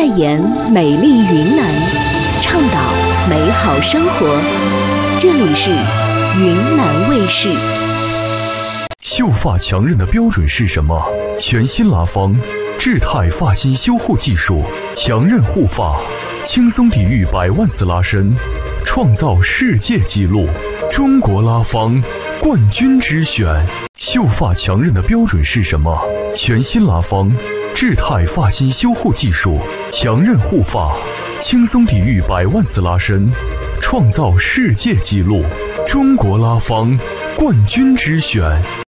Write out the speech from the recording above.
言美丽云南，倡导美好生活。这里是云南卫视。 秀发强韧的标准是什么？全新拉芳智泰发型修护技术，强韧护发，轻松抵御100万次拉伸，创造世界纪录。中国拉芳冠军之选。秀发强韧的标准是什么？全新拉芳智泰发型修护技术，强韧护发，轻松抵御100万次拉伸，创造世界纪录。中国拉芳冠军之选。